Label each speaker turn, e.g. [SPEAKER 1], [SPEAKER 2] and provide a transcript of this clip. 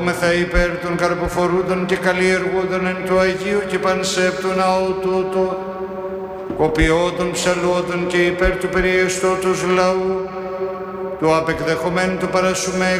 [SPEAKER 1] Μεθα υπέρ των καρποφορούντων και καλλιεργούντων εν του Αγίου και πανσέπτου ναού τούτου, κοπιώτων ψαλώτων και υπέρ του περιεστώτος λαού, του απεκδεχομένου του παρασουμέ